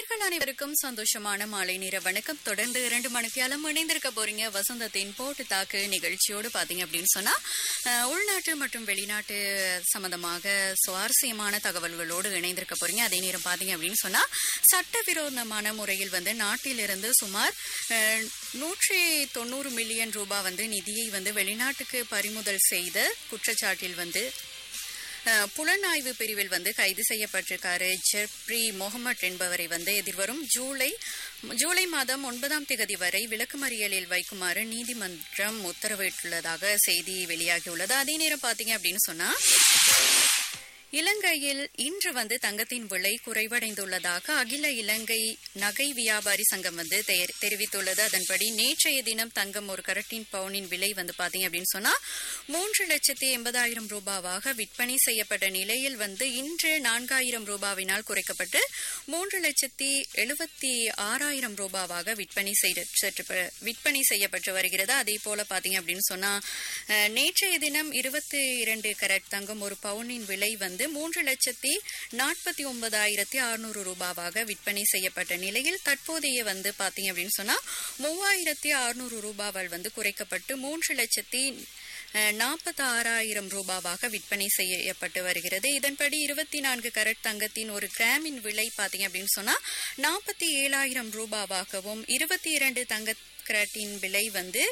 நேர்கள் அனைவருக்கும் சந்தோஷமான மாலை நேர வணக்கம். தொடர்ந்து 2 மணித்தியாலம் இணைந்திருக்க போறீங்க வசந்தத்தின் போட்டு தாக்கு நிகழ்ச்சியோடு. பாத்தீங்க அப்படின்னு சொன்னா உள்நாட்டு மற்றும் வெளிநாட்டு சம்பந்தமாக சுவாரஸ்யமான தகவல்களோடு இணைந்திருக்க போறீங்க. அதே நேரம் பாத்தீங்க அப்படின்னு சொன்னா சட்டவிரோதமான முறையில் நாட்டிலிருந்து சுமார் 190 மில்லியன் ரூபாய் நிதியை வெளிநாட்டுக்கு பறிமுதல் செய்த குற்றச்சாட்டில் புலனாய்வு பிரிவில் கைது செய்யப்பட்டிருக்காரு ஜெப்ரி முகமது என்பவரை எதிர்வரும் ஜூலை மாதம் 9ஆம் தேதி வரை விளக்குமறியலில் வைக்குமாறு நீதிமன்றம் உத்தரவிட்டுள்ளதாக செய்தி வெளியாகியுள்ளது. அதே நேரம் பாத்தீங்க அப்படின்னு சொன்னா இலங்கையில் இன்று தங்கத்தின் விலை குறைவடைந்துள்ளதாக அகில இலங்கை நகை வியாபாரி சங்கம் தெரிவித்துள்ளது. அதன்படி நேற்றைய தினம் தங்கம் ஒரு கரட்டின் பவுனின் விலை பாத்தீங்க அப்படின்னு சொன்னா 3,80,000 ரூபாவாக விற்பனை செய்யப்பட்ட நிலையில் இன்று 4,000 ரூபாவினால் குறைக்கப்பட்டு 3,76,000 ரூபாவாக விற்பனை செய்யப்பட்டு வருகிறது. அதே போல பாத்தீங்க அப்படின்னு சொன்னா நேற்றைய தினம் 22 கரட் தங்கம் ஒரு பவுனின் விலை 3,49,600 ரூபாவாக விற்பனை செய்யப்பட்ட நிலையில் தற்போதைய பாத்தீங்க அப்படின்னு சொன்னா 3,600 ரூபாவால் குறைக்கப்பட்டு 3,46,000 ரூபாவாக விற்பனை செய்யப்பட்டு வருகிறது. இதன்படி 24 கரட் தங்கத்தின் ஒரு கிராமின் விலை பாத்தீங்க அப்படின்னு சொன்னா 47,000 ரூபாவாகவும் 22 தங்க கிராட்டின் விலை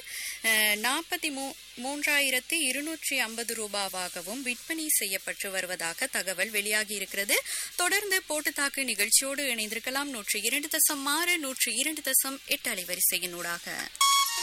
43,250 ரூபாவாகவும் விற்பனை செய்யப்பட்டு வருவதாக தகவல் வெளியாகி இருக்கிறது. தொடர்ந்து போட்டுத்தாக்கு நிகழ்ச்சியோடு இணைந்திருக்கலாம். 102.6 102.8 அலைவரிசையினூடாக.